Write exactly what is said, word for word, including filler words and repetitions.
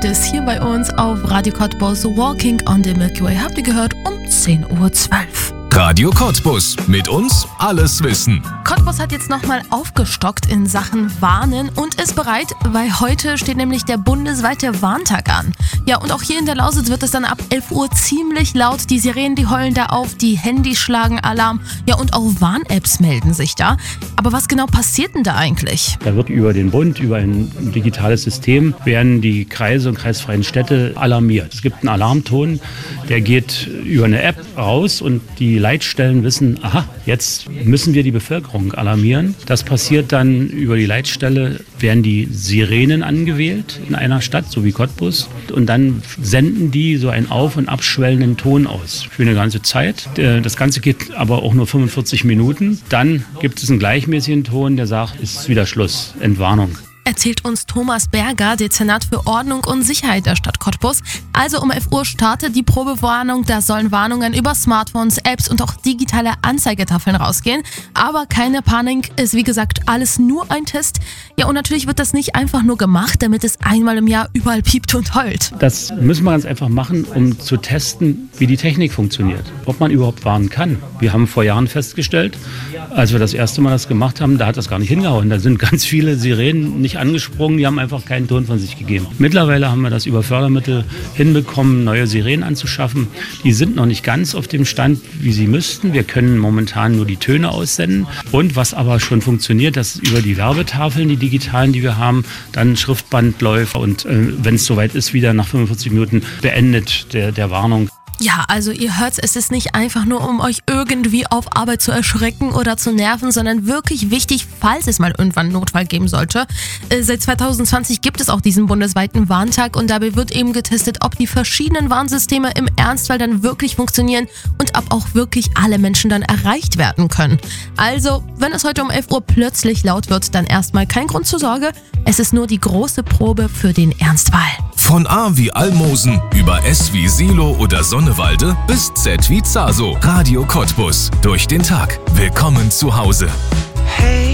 This hier bei uns auf Radio Cottbus. Walking on the Milky Way habt ihr gehört um zehn Uhr zwölf. Radio Cottbus. Mit uns alles wissen. Cottbus hat jetzt nochmal aufgestockt in Sachen Warnen und ist bereit, weil heute steht nämlich der bundesweite Warntag an. Ja, und auch hier in der Lausitz wird es dann ab elf Uhr ziemlich laut. Die Sirenen, die heulen da auf, die Handys schlagen Alarm. Ja, und auch Warn-Apps melden sich da. Aber was genau passiert denn da eigentlich? Da wird über den Bund, über ein digitales System, werden die Kreise und kreisfreien Städte alarmiert. Es gibt einen Alarmton, der geht über eine App raus und die Leitstellen wissen, aha, jetzt müssen wir die Bevölkerung alarmieren. Das passiert dann über die Leitstelle, werden die Sirenen angewählt in einer Stadt, so wie Cottbus. Und dann senden die so einen auf- und abschwellenden Ton aus für eine ganze Zeit. Das Ganze geht aber auch nur fünfundvierzig Minuten. Dann gibt es einen gleichmäßigen Ton, der sagt, es ist wieder Schluss, Entwarnung. Erzählt uns Thomas Berger, Dezernat für Ordnung und Sicherheit der Stadt Cottbus. Also um elf Uhr startet die Probewarnung. Da sollen Warnungen über Smartphones, Apps und auch digitale Anzeigetafeln rausgehen. Aber keine Panik, ist wie gesagt alles nur ein Test. Ja, und natürlich wird das nicht einfach nur gemacht, damit es einmal im Jahr überall piept und heult. Das müssen wir ganz einfach machen, um zu testen, wie die Technik funktioniert. Ob man überhaupt warnen kann. Wir haben vor Jahren festgestellt, als wir das erste Mal das gemacht haben, da hat das gar nicht hingehauen. Da sind ganz viele Sirenen nicht angesprungen, die haben einfach keinen Ton von sich gegeben. Mittlerweile haben wir das über Fördermittel hinbekommen, neue Sirenen anzuschaffen. Die sind noch nicht ganz auf dem Stand, wie sie müssten. Wir können momentan nur die Töne aussenden. Und was aber schon funktioniert, dass über die Werbetafeln, die digitalen, die wir haben, dann ein Schriftband läuft und äh, wenn es soweit ist, wieder nach fünfundvierzig Minuten beendet der, der Warnung. Ja, also ihr hört, es ist nicht einfach nur, um euch irgendwie auf Arbeit zu erschrecken oder zu nerven, sondern wirklich wichtig, falls es mal irgendwann einen Notfall geben sollte. Äh, seit zwanzig zwanzig gibt es auch diesen bundesweiten Warntag und dabei wird eben getestet, ob die verschiedenen Warnsysteme im Ernstfall dann wirklich funktionieren und ob auch wirklich alle Menschen dann erreicht werden können. Also, wenn es heute um elf Uhr plötzlich laut wird, dann erstmal kein Grund zur Sorge. Es ist nur die große Probe für den Ernstfall. Von A wie Almosen über S wie Silo oder Sonnewalde bis Z wie Zaso. Radio Cottbus. Durch den Tag. Willkommen zu Hause. Hey.